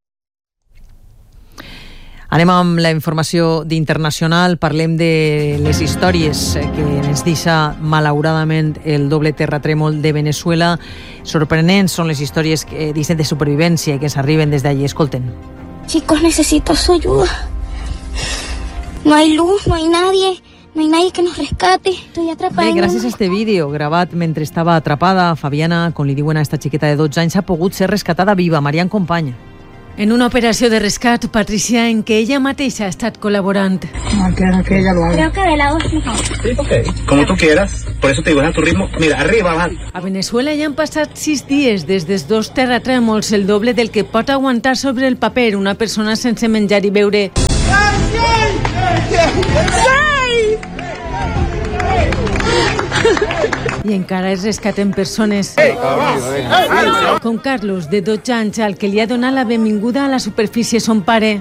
Anem amb la informació d'internacional. Parlem de les històries que ens deixa malauradament el doble terratrèmol de Venezuela. Sorprenents són les històries que dicen de supervivència que s'arriben des d'allí. Escolten. Chicos, necesito su ayuda. No hay luz, no hay nadie. No hay nadie que nos rescate. Estoy atrapada. Bé, gràcies a este vídeo gravat mentre estava atrapada, Fabiana, com li diuen a esta xiqueta de 12 anys, ha pogut ser rescatada viva. Marian Company. En una operació de rescat, Patricia, en què ella mateixa ha estat col·laborant. No quiero que ella lo haga. Creo que de lado es mejor. Sí, ok. Como tú quieras. Por eso te digo, a tu ritmo. Mira, arriba, abajo. A Venezuela ja han passat 6 dies des dels 2 terratrèmols, el doble del que pot aguantar sobre el paper una persona sense menjar i beure. i encara es rescaten persones. Com Carlos, de 12 anys, al que li ha donat la benvinguda a la superfície son pare.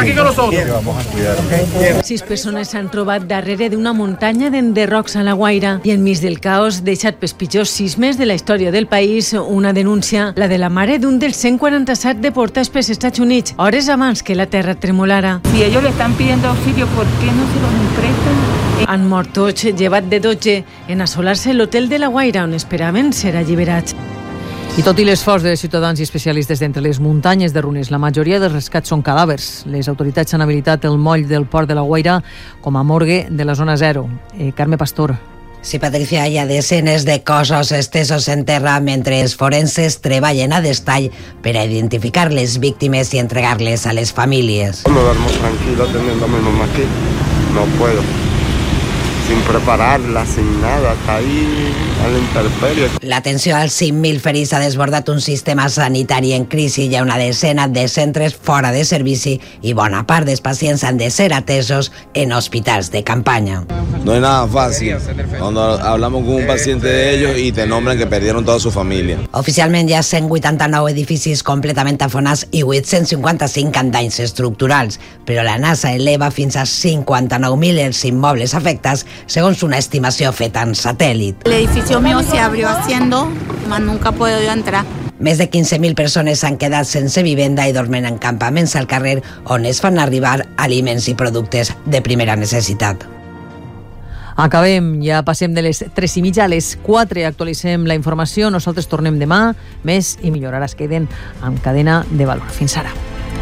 6 persones s'han trobat darrere d'una muntanya d'enderrocs a la Guaira i enmig del caos deixat pels pitjors sismes de la història del país, una denúncia, la de la mare d'un dels 147 deportats pels Estats Units, hores abans que la terra tremolara. Si ellos le están pidiendo auxilio, ¿por qué no se los prestan? Han mort tots, llevat de 12, en assolar-se l'hotel de la Guaira, on esperaven ser alliberats. I tot i l'esforç de ciutadans i especialistes d'entre les muntanyes de runes, la majoria dels rescats són cadàvers. Les autoritats han habilitat el moll del port de la Guaira com a morgue de la zona 0. Carme Pastor. Sí, Patricia, hi ha desenes de cossos estesos en terra mentre els forenses treballen a destall per a identificar les víctimes i entregar-les a les famílies. No duermo tranquilo teniendo a mi mamá aquí. No puedo. Sin prepararla, sin nada, está ahí a la intemperie. L'atenció als 5.000 ferits ha desbordat un sistema sanitari en crisi. Hi ha una decena de centres fora de servici i bona part dels pacients han de ser atesos en hospitals de campaña. No es nada fácil cuando hablamos con un paciente de ellos y te nombran que perdieron toda su familia. Oficialment hi ha 189 edificis completament afonats i 855 amb danys estructurals, però la NASA eleva fins a 59.000 els immobles afectats segons una estimació feta en satèl·lit. El edificio mío se abrió haciendo, mas nunca he podido entrar. Més de 15.000 persones s'han quedat sense vivenda i dormen en campaments al carrer on es fan arribar aliments i productes de primera necessitat. Acabem, ja passem de les 3:30 a les 4, actualitzem la informació, nosaltres tornem demà, més i millor. Ara es queden amb Cadena de Valor. Fins ara.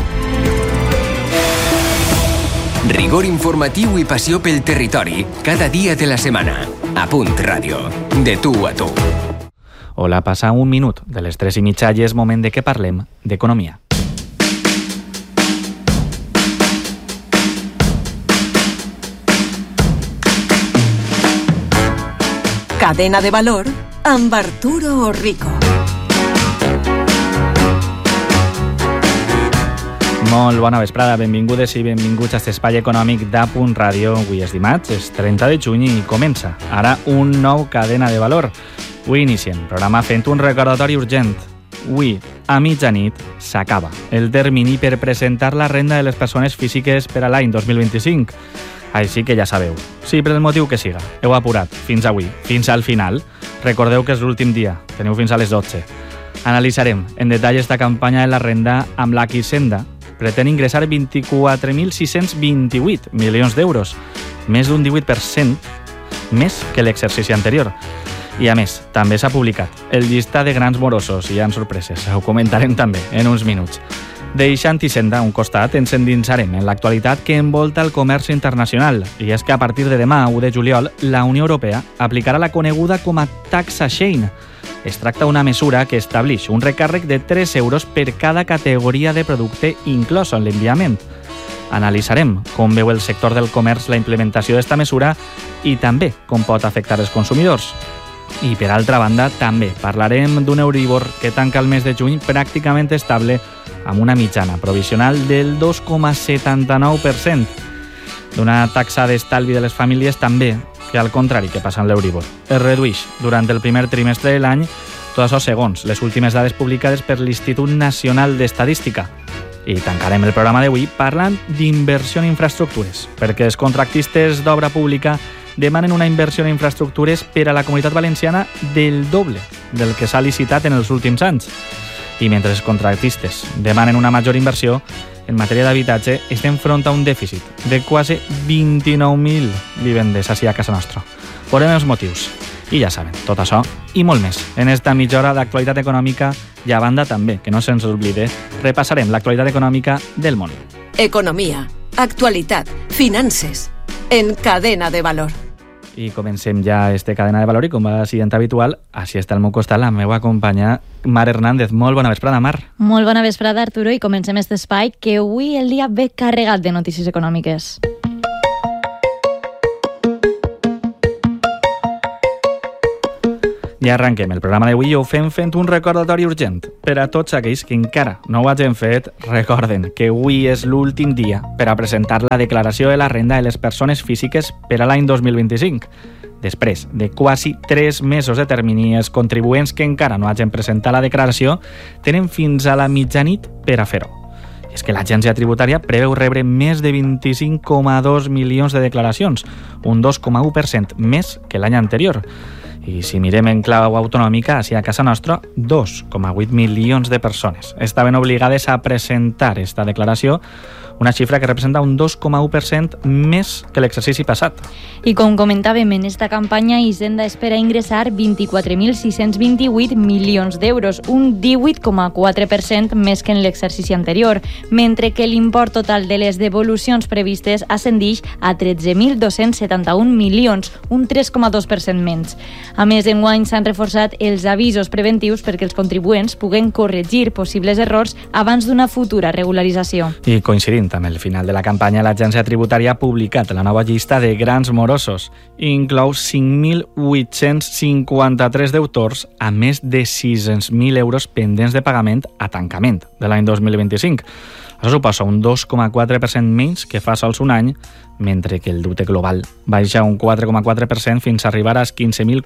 Rigor informatiu i passió pel territori, cada dia de la setmana. A Punt Ràdio. De tu a tu. Hola, passa un minut de les 3:30 i és moment de que parlem d'economia. Cadena de Valor amb Arturo Rico. Molt bona vesprada, benvingudes i benvinguts a aquest espai econòmic d'A Punt Ràdio. Avui és dimarts, és 30 de juny i comença ara un nou Cadena de Valor. Avui iniciem programa fent un recordatori urgent. Avui, a mitjanit, s'acaba el termini per presentar la renda de les persones físiques per a l'any 2025. Així que ja sabeu, si per el motiu que siga heu apurat fins avui, fins al final, recordeu que és l'últim dia, teniu fins a les 12. Analitzarem en detall esta campanya de la renda amb la que Hisenda pretén ingressar 24.628 milions d'euros, més d'un 18% més que l'exercici anterior. I a més, també s'ha publicat el llistat de grans morosos i hi ha sorpreses, ho comentarem també en uns minuts. Deixant Hisenda a un costat, ens endinsarem en l'actualitat que envolta el comerç internacional, i és que a partir de demà, 1 de juliol, la Unió Europea aplicarà la coneguda com a taxa Shein. Es tracta d'una mesura que estableix un recàrrec de 3 euros per cada categoria de producte inclòs en l'enviament. Analitzarem com veu el sector del comerç la implementació d'esta mesura i també com pot afectar els consumidors. I per altra banda, també parlarem d'un Euribor que tanca el mes de juny pràcticament estable amb una mitjana provisional del 2,79%. D'una taxa d'estalvi de les famílies també, que al contrari que passa amb l'Euribor, es redueix durant el primer trimestre de l'any, tot això segons les últimes dades publicades per l'Institut Nacional d'Estadística. I tancarem el programa d'avui parlant d'inversió en infraestructures, perquè els contractistes d'obra pública demanen una inversió en infraestructures per a la Comunitat Valenciana del doble del que s'ha licitat en els últims anys. I mentre els contractistes demanen una major inversió, en matèria d'habitatge estem enfront a un dèficit de quasi 29.000 vivendes així a casa nostra. Veurem els motius. I ja saben, tot això i molt més. En esta mitja hora d'actualitat econòmica i a banda també, que no se'ns oblide, repassarem l'actualitat econòmica del món. Economia, actualitat, finances, en Cadena de Valor. I comencem ja este Cadena de Valor i com va sent habitual, així està al meu costat la meva companya Mar Hernández. Molt bona vesprada, Mar. Molt bona vesprada, Arturo, i comencem este espai que avui el dia ve carregat de notícies econòmiques. I arrenquem el programa d'avui i ho fem fent un recordatori urgent. Per a tots aquells que encara no ho hagin fet, recorden que avui és l'últim dia per a presentar la declaració de la renda de les persones físiques per a l'any 2025. Després de quasi 3 mesos de termini, els contribuents que encara no hagin presentat la declaració tenen fins a la mitjanit per a fer-ho. És que l'agència tributària preveu rebre més de 25,2 milions de declaracions, un 2,1% més que l'any anterior. I si mirem en clau autonòmica, així a casa nostra, 2,8 milions de persones estaven obligades a presentar esta declaració, una xifra que representa un 2,1% més que l'exercici passat. I com comentàvem, en esta campanya Hisenda espera ingressar 24.628 milions d'euros, un 18,4% més que en l'exercici anterior, mentre que l'import total de les devolucions previstes ascendeix a 13.271 milions, un 3,2% menys. A més, enguany s'han reforçat els avisos preventius perquè els contribuents puguen corregir possibles errors abans d'una futura regularització. I coincidint amb el final de la campanya, l'agència tributària ha publicat la nova llista de grans morosos. Inclou 5.853 deutors a més de 600.000 euros pendents de pagament a tancament de l'any 2025. Això suposa un 2,4% menys que fa sols un any, mentre que el deute global baixa un 4,4% fins a arribar als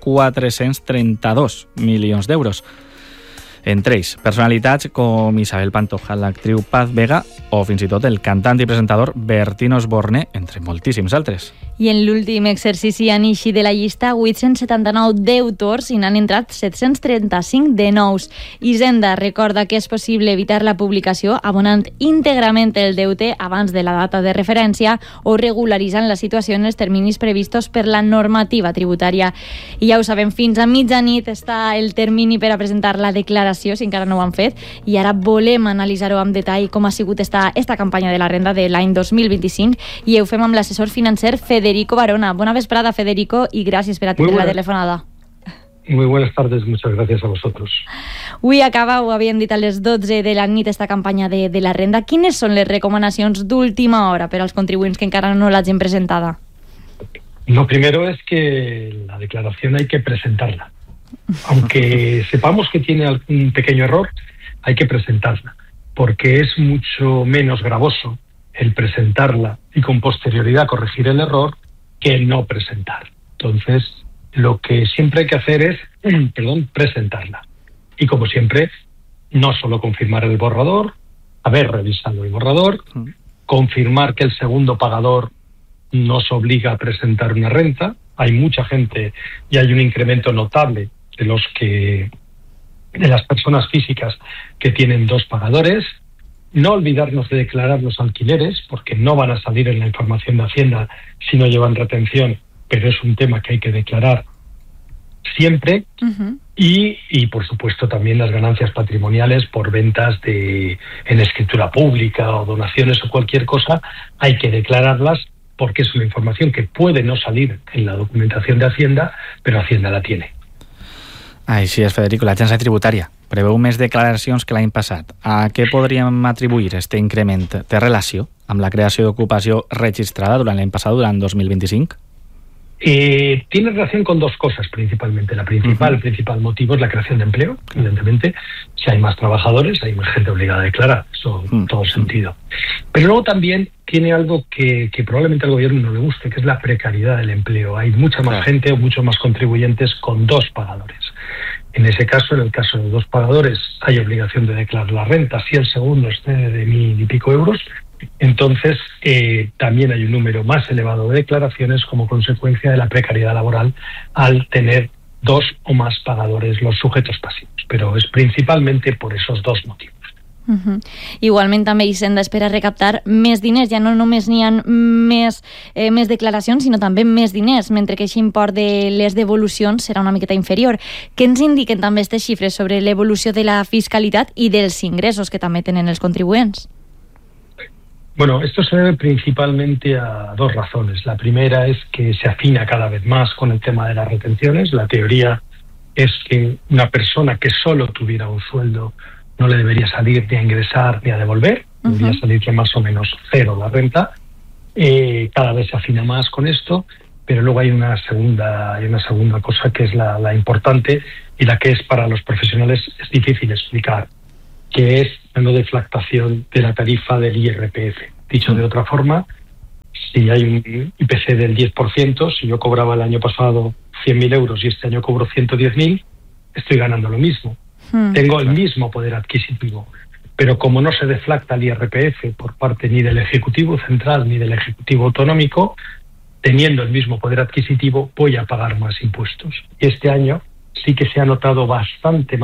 15.432 milions d'euros. Entre ells, personalitats com Isabel Pantoja, l'actriu Paz Vega o fins i tot el cantant i presentador Bertín Osborne, entre moltíssims altres. I en l'últim exercici han eixit de la llista 879 deutors i n'han entrat 735 de nous. Hisenda recorda que és possible evitar la publicació abonant íntegrament el deute abans de la data de referència o regularitzant la situació en els terminis previstos per la normativa tributària. I ja ho sabem, fins a mitjanit està el termini per a presentar la declaració, si encara no ho han fet, i ara volem analitzar-ho amb detall com ha sigut esta campanya de la renda de l'any 2025 i ho fem amb l'assessor financer Federico Barona. Bona vesprada, Federico, y gracias por atender la telefonada. Muy buenas tardes, muchas gracias a vosotros. Avui acaba, ho havien dit a les 12 de la nit, esta campanya de la renda. Quines són les recomanacions d'última hora per als contribuents que encara no l'hagin presentada? Lo primero es que la declaración hay que presentarla. Aunque sepamos que tiene algún pequeño error, hay que presentarla, porque es mucho menos gravoso el presentarla y con posterioridad corregir el error que el no presentar. Entonces, lo que siempre hay que hacer es, presentarla. Y como siempre, no solo confirmar el borrador, haber revisado el borrador, confirmar que el segundo pagador nos obliga a presentar una renta. Hay mucha gente y hay un incremento notable de las personas físicas que tienen 2 pagadores. No olvidarnos de declarar los alquileres, porque no van a salir en la información de Hacienda si no llevan retención, pero es un tema que hay que declarar siempre. Y por supuesto también las ganancias patrimoniales por ventas en escritura pública o donaciones o cualquier cosa, hay que declararlas porque es una información que puede no salir en la documentación de Hacienda, pero Hacienda la tiene. Així és, Federico. L'agència tributària preveu més declaracions que l'any passat. A què podríem atribuir aquest increment? Té relació amb la creació d'ocupació registrada durant l'any passat, durant 2025? Tiene relación con 2 cosas principalmente. El principal motivo es la creación de empleo. Evidentemente, si hay más trabajadores, hay más gente obligada a declarar. Eso en todo sentido. Pero luego también tiene algo que probablemente al gobierno no le guste, que es la precariedad del empleo. Hay mucha más gente o muchos más contribuyentes con 2 pagadores. En ese caso, en el caso de 2 pagadores, hay obligación de declarar la renta. Si el segundo excede de 1.000 y pico euros, entonces también hay un número más elevado de declaraciones como consecuencia de la precariedad laboral al tener 2 o más pagadores los sujetos pasivos. Pero es principalmente por esos 2 motivos. Igualment també Hisenda espera recaptar més diners, ja no només n'hi ha més declaracions, sinó també més diners, mentre que aquest import de les devolucions serà una miqueta inferior. Què ens indiquen també aquestes xifres sobre l'evolució de la fiscalitat i dels ingressos que també tenen els contribuents? Bueno, esto se debe principalmente a 2 razones. La primera es que se afina cada vez más con el tema de las retenciones. La teoría es que una persona que solo tuviera un sueldo no le debería salir ni a ingresar ni a devolver, debería salirle más o menos 0 la renta. Cada vez se afina más con esto. pero luego hay una segunda cosa que es la importante y la que es para los profesionales es difícil explicar, que es la no deflactación de la tarifa del IRPF. Dicho de otra forma, si hay un IPC del 10%, si yo cobraba el año pasado 100.000 euros y este año cobro 110.000, estoy ganando lo mismo. Tengo el mismo poder adquisitivo. Pero como no se deflacta el IRPF por parte ni del Ejecutivo Central ni del Ejecutivo Autonómico, teniendo el mismo poder adquisitivo voy a pagar más impuestos. Y este año sí que se ha notado bastante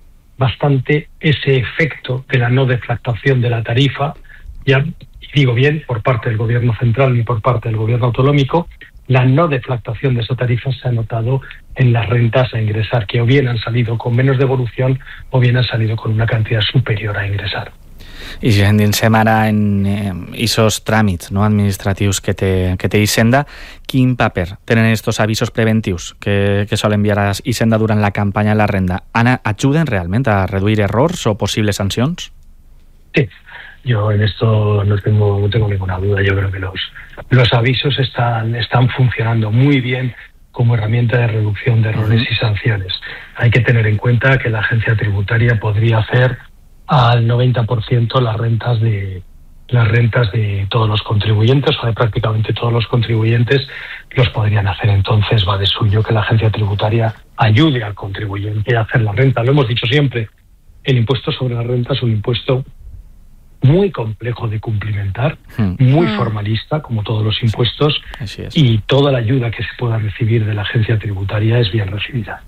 ese efecto de la no deflactación de la tarifa, ya digo bien, por parte del Gobierno Central ni por parte del Gobierno Autonómico. La no deflactación de esa tarifa se ha notado en las rentas a ingresar, que o bien han salido con menos devolución o bien han salido con una cantidad superior a ingresar. I si endinsem ara en aquests tràmits administratius que té Hisenda, quin paper tenen estos avisos preventius que sol enviar a Hisenda durant la campanya de la renda? ¿Ayuden realment a reduir errors o possibles sancions? Sí. Yo en esto no tengo ninguna duda. Yo creo que los avisos están funcionando muy bien como herramienta de reducción de errores y sanciones. Hay que tener en cuenta que la agencia tributaria podría hacer al 90% las rentas de todos los contribuyentes, o de prácticamente todos los contribuyentes los podrían hacer. Entonces va de suyo que la agencia tributaria ayude al contribuyente a hacer la renta. Lo hemos dicho siempre, el impuesto sobre la renta es un impuesto muy complejo de cumplimentar, muy formalista, como todos los impuestos, y toda la ayuda que se pueda recibir de la agencia tributaria es bien recibida.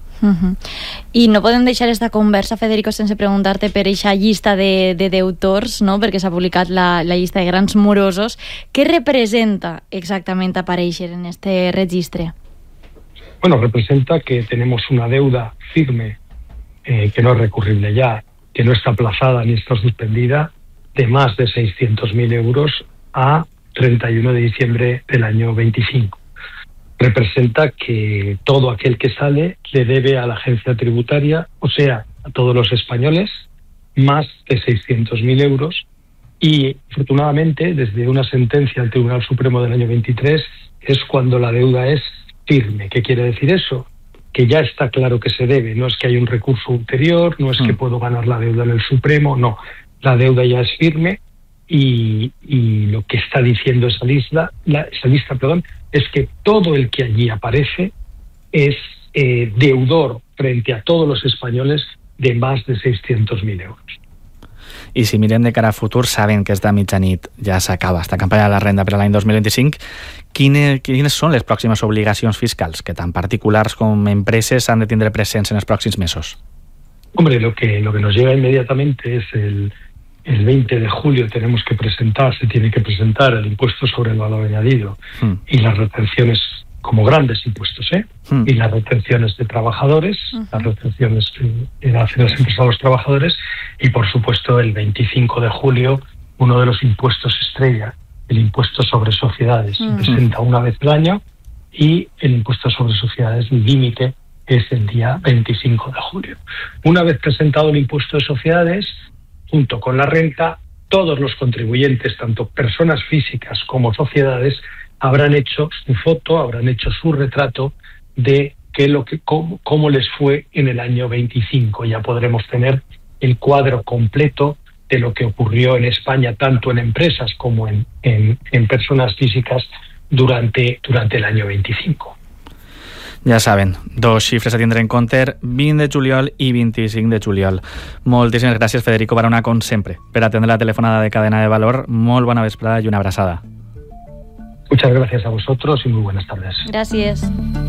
I no podem deixar esta conversa, Federico, sense preguntar-te per aquesta llista de deutors, no? Perquè s'ha publicat la llista de grans morosos. Què representa exactament aparèixer en este registre? Bueno, representa que tenemos una deuda firme, que no es recurrible ya, que no está aplazada ni está suspendida, de más de 600.000 euros a 31 de diciembre del año 25. Representa que todo aquel que sale le debe a la agencia tributaria, o sea, a todos los españoles, más de 600.000 euros. Y afortunadamente, desde una sentencia del Tribunal Supremo del año 23, es cuando la deuda es firme. ¿Qué quiere decir eso? Que ya está claro que se debe. No es que hay un recurso ulterior, no es que puedo ganar la deuda en el Supremo, no. La deuda ya es firme y lo que está diciendo esa lista, es que todo el que allí aparece es deudor frente a todos los españoles de más de 600.000 euros. I si mirem de cara a futur, saben que esta mitjanit ja s'acaba, esta campanya de la renda per a l'any 2025. Quines són les pròximes obligacions fiscals que tant particulars com empreses han de tindre presents en els pròxims mesos? Hombre, lo que nos llega inmediatamente es el 20 de julio se tiene que presentar el impuesto sobre el valor añadido y las retenciones como grandes impuestos, y las retenciones de trabajadores, las retenciones que hacen las empresas a los trabajadores, y por supuesto el 25 de julio uno de los impuestos estrella, el impuesto sobre sociedades, se presenta una vez al año, y el impuesto sobre sociedades, el límite es el día 25 de julio. Una vez presentado el impuesto de sociedades, junto con la renta, todos los contribuyentes, tanto personas físicas como sociedades, habrán hecho su foto, habrán hecho su retrato de cómo les fue en el año 25. Ya podremos tener el cuadro completo de lo que ocurrió en España, tanto en empresas como en personas físicas durante el año 25. Ja saben, dos xifres a tindre en compte, 20 de juliol i 25 de juliol. Moltíssimes gràcies, Federico Barona, com sempre, per atendre la telefonada de Cadena de Valor. Molt bona vesprada i una abraçada. Muchas gracias a vosotros y muy buenas tardes. Gracias.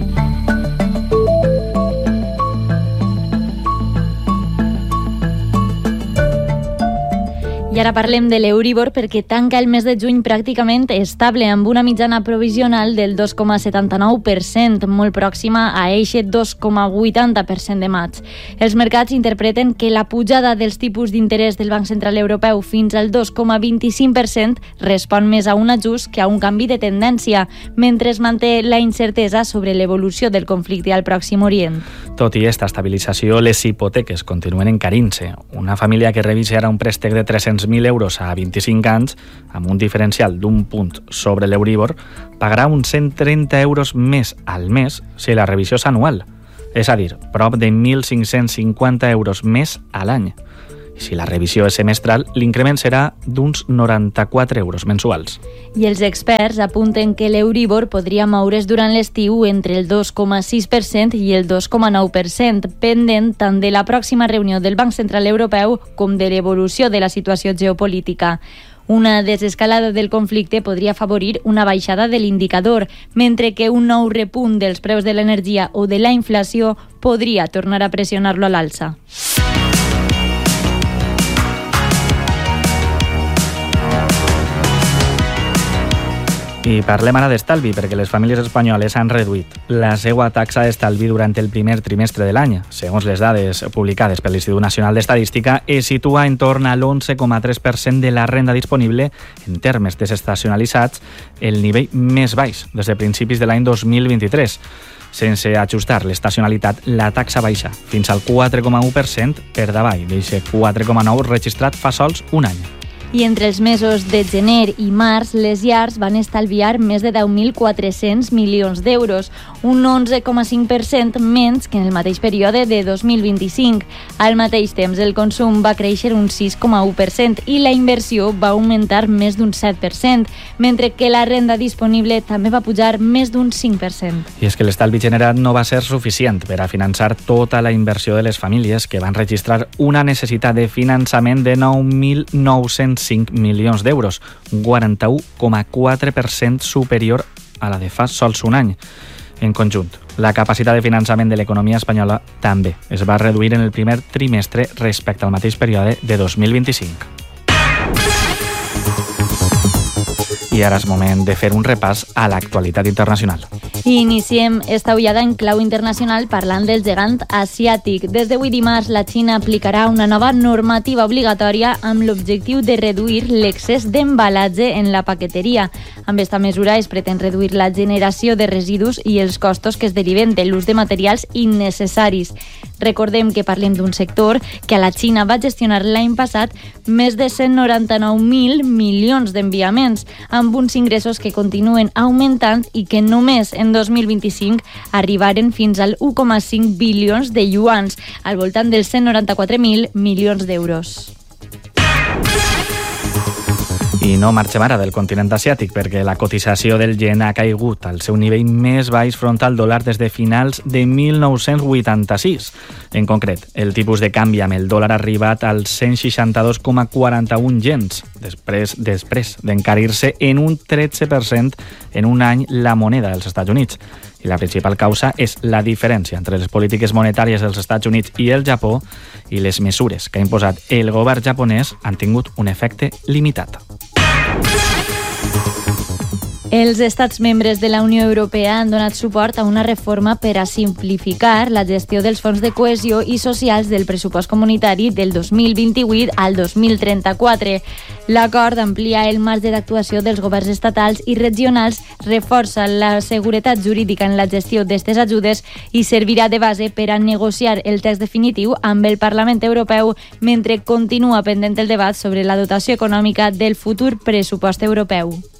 I ara parlem de l'Euribor perquè tanca el mes de juny pràcticament estable amb una mitjana provisional del 2,79%, molt pròxima a eixe 2,80% de maig. Els mercats interpreten que la pujada dels tipus d'interès del Banc Central Europeu fins al 2,25% respon més a un ajust que a un canvi de tendència, mentre es manté la incertesa sobre l'evolució del conflicte al Pròxim Orient. Tot i esta estabilització, les hipoteques continuen encarint-se. Una família que revisi ara un préstec de 300.000 euros a 25 anys, amb un diferencial d'un punt sobre l'Euríbor, pagarà uns 130 euros més al mes si la revisió és anual. És a dir, prop de 1.550 euros més a l'any. I si la revisió és semestral, l'increment serà d'uns 94 euros mensuals. I els experts apunten que l'Euríbor podria moure's durant l'estiu entre el 2,6% i el 2,9%, pendent tant de la pròxima reunió del Banc Central Europeu com de l'evolució de la situació geopolítica. Una desescalada del conflicte podria afavorir una baixada de l'indicador, mentre que un nou repunt dels preus de l'energia o de la inflació podria tornar a pressionar-lo a l'alça. I parlem ara d'estalvi, perquè les famílies espanyoles han reduït la seva taxa d'estalvi durant el primer trimestre de l'any. Segons les dades publicades per l'Institut Nacional d'Estadística, es situa en torn a l'11,3% de la renda disponible en termes desestacionalitzats, el nivell més baix des de principis de l'any 2023. Sense ajustar l'estacionalitat, la taxa baixa fins al 4,1% per davall d'aquest 4,9% registrat fa sols un any. I entre els mesos de gener i març, les llars van estalviar més de 10.400 milions d'euros, un 11,5% menys que en el mateix període de 2025. Al mateix temps, el consum va créixer un 6,1% i la inversió va augmentar més d'un 7%, mentre que la renda disponible també va pujar més d'un 5%. I és que l'estalvi generat no va ser suficient per a finançar tota la inversió de les famílies, que van registrar una necessitat de finançament de 9.905 milions d'euros, un 41,4% superior a la de fa sols un any. En conjunt, la capacitat de finançament de l'economia espanyola també es va reduir en el primer trimestre respecte al mateix període de 2025. I ara és moment de fer un repàs a l'actualitat internacional. I iniciem esta ullada en clau internacional parlant del gegant asiàtic. Des d'avui dimarts, la Xina aplicarà una nova normativa obligatòria amb l'objectiu de reduir l'excés d'embalatge en la paqueteria. Amb esta mesura es pretén reduir la generació de residus i els costos que es deriven de l'ús de materials innecessaris. Recordem que parlem d'un sector que a la Xina va gestionar l'any passat més de 199.000 milions d'enviaments, amb uns ingressos que continuen augmentant i que només en 2025 arribaren fins al 1,5 bilions de yuans, al voltant dels 194.000 milions d'euros. I no marxem ara del continent asiàtic, perquè la cotització del yen ha caigut al seu nivell més baix front al dòlar des de finals de 1986. En concret, el tipus de canvi amb el dòlar ha arribat als 162,41 yens, després d'encarir-se en un 13% en un any la moneda dels Estats Units. I la principal causa és la diferència entre les polítiques monetàries dels Estats Units i el Japó, i les mesures que ha imposat el govern japonès han tingut un efecte limitat. Els estats membres de la Unió Europea han donat suport a una reforma per a simplificar la gestió dels fons de cohesió i socials del pressupost comunitari del 2028 al 2034. L'acord amplia el marge d'actuació dels governs estatals i regionals, reforça la seguretat jurídica en la gestió d'aquestes ajudes i servirà de base per a negociar el text definitiu amb el Parlament Europeu mentre continua pendent el debat sobre la dotació econòmica del futur pressupost europeu.